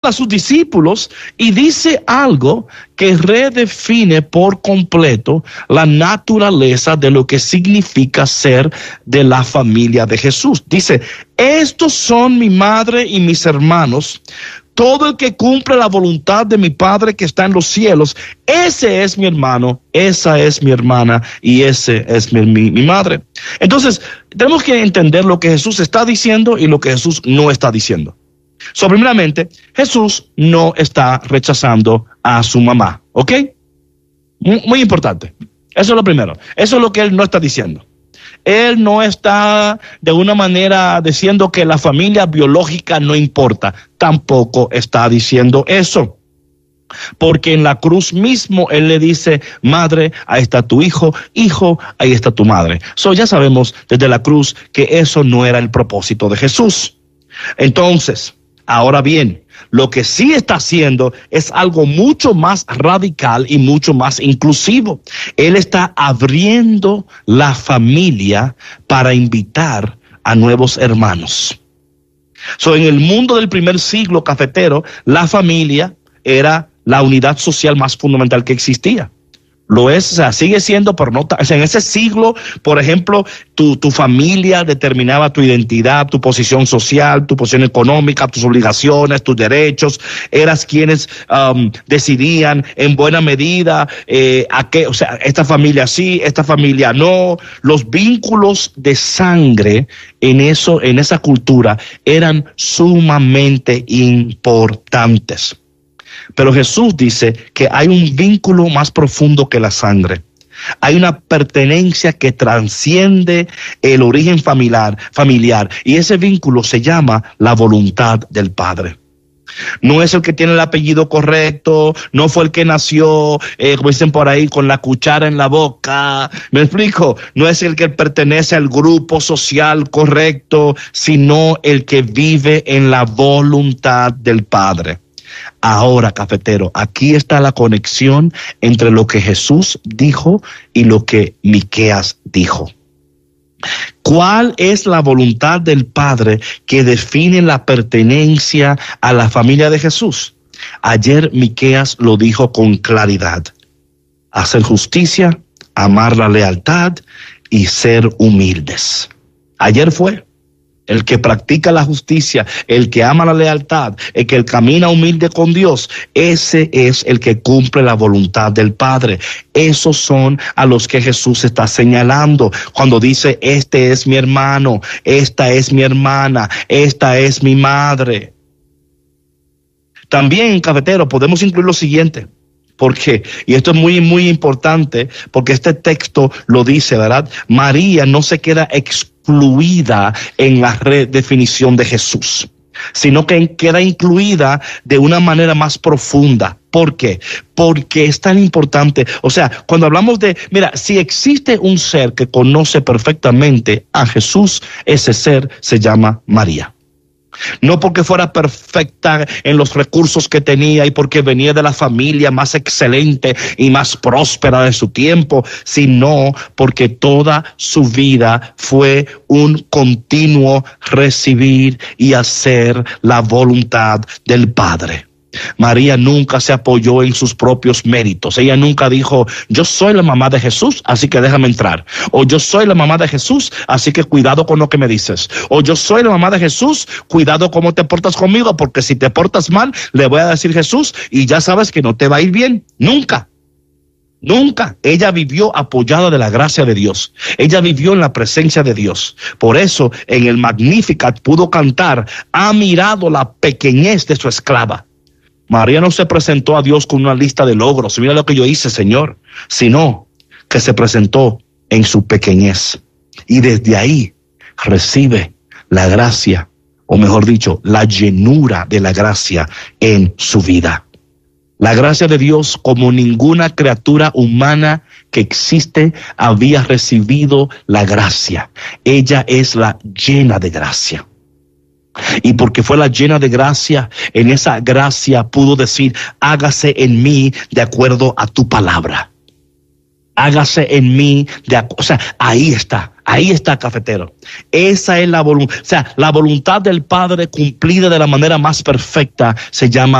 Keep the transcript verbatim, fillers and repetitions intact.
a sus discípulos y dice algo que redefine por completo la naturaleza de lo que significa ser de la familia de Jesús. Dice, estos son mi madre y mis hermanos. Todo el que cumple la voluntad de mi Padre que está en los cielos, ese es mi hermano, esa es mi hermana y ese es mi, mi, mi madre. Entonces, tenemos que entender lo que Jesús está diciendo y lo que Jesús no está diciendo. So, primeramente, Jesús no está rechazando a su mamá, ¿ok? Muy, muy importante. Eso es lo primero. Eso es lo que él no está diciendo. Él no está de una manera diciendo que la familia biológica no importa. Tampoco está diciendo eso. Porque en la cruz mismo él le dice, madre, ahí está tu hijo, hijo, ahí está tu madre. So, ya sabemos desde la cruz que eso no era el propósito de Jesús. Entonces, ahora bien, lo que sí está haciendo es algo mucho más radical y mucho más inclusivo. Él está abriendo la familia para invitar a nuevos hermanos. So, en el mundo del primer siglo cafetero, la familia era la unidad social más fundamental que existía. Lo es, o sea, sigue siendo, pero no, o sea, en ese siglo, por ejemplo, tu, tu familia determinaba tu identidad, tu posición social, tu posición económica, tus obligaciones, tus derechos. Eras quienes um, decidían en buena medida eh, a qué, o sea, esta familia sí, esta familia no. Los vínculos de sangre en eso, en esa cultura eran sumamente importantes. Pero Jesús dice que hay un vínculo más profundo que la sangre. Hay una pertenencia que trasciende el origen familiar, familiar, y ese vínculo se llama la voluntad del Padre. No es el que tiene el apellido correcto, no fue el que nació, eh, como dicen por ahí, con la cuchara en la boca. ¿Me explico? No es el que pertenece al grupo social correcto, sino el que vive en la voluntad del Padre. Ahora, cafetero, aquí está la conexión entre lo que Jesús dijo y lo que Miqueas dijo. ¿Cuál es la voluntad del Padre que define la pertenencia a la familia de Jesús? Ayer Miqueas lo dijo con claridad. Hacer justicia, amar la lealtad y ser humildes. Ayer fue. El que practica la justicia, el que ama la lealtad, el que camina humilde con Dios, ese es el que cumple la voluntad del Padre. Esos son a los que Jesús está señalando cuando dice, este es mi hermano, esta es mi hermana, esta es mi madre. También, cafetero, podemos incluir lo siguiente. ¿Por qué? Y esto es muy, muy importante porque este texto lo dice, ¿verdad? María no se queda excluida en la redefinición de Jesús, sino que queda incluida de una manera más profunda. ¿Por qué? Porque es tan importante. O sea, cuando hablamos de, mira, si existe un ser que conoce perfectamente a Jesús, ese ser se llama María. No porque fuera perfecta en los recursos que tenía y porque venía de la familia más excelente y más próspera de su tiempo, sino porque toda su vida fue un continuo recibir y hacer la voluntad del Padre. María nunca se apoyó en sus propios méritos. Ella nunca dijo, yo soy la mamá de Jesús, así que déjame entrar. O yo soy la mamá de Jesús, así que cuidado con lo que me dices. O yo soy la mamá de Jesús, cuidado cómo te portas conmigo, porque si te portas mal, le voy a decir Jesús y ya sabes que no te va a ir bien. Nunca. Nunca. Ella vivió apoyada de la gracia de Dios. Ella vivió en la presencia de Dios. Por eso, en el Magnificat pudo cantar, ha mirado la pequeñez de su esclava. María no se presentó a Dios con una lista de logros, mira lo que yo hice, Señor, sino que se presentó en su pequeñez. Y desde ahí recibe la gracia, o mejor dicho, la llenura de la gracia en su vida. La gracia de Dios, como ninguna criatura humana que existe, había recibido la gracia. Ella es la llena de gracia. Y porque fue la llena de gracia, en esa gracia pudo decir, hágase en mí de acuerdo a tu palabra. Hágase en mí, de, o sea, ahí está, ahí está, cafetero. Esa es la voluntad, o sea, la voluntad del Padre cumplida de la manera más perfecta se llama